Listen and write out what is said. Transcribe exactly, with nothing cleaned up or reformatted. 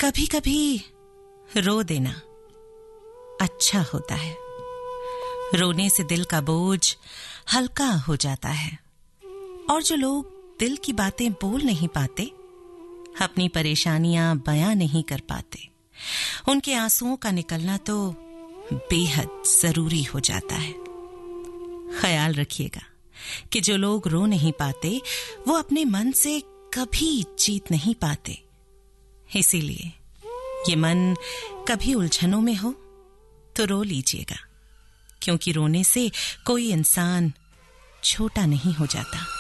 कभी कभी रो देना अच्छा होता है। रोने से दिल का बोझ हल्का हो जाता है। और जो लोग दिल की बातें बोल नहीं पाते, अपनी परेशानियां बयां नहीं कर पाते, उनके आंसुओं का निकलना तो बेहद जरूरी हो जाता है। ख्याल रखिएगा कि जो लोग रो नहीं पाते वो अपने मन से कभी जीत नहीं पाते। इसीलिए ये मन कभी उलझनों में हो तो रो लीजिएगा, क्योंकि रोने से कोई इंसान छोटा नहीं हो जाता।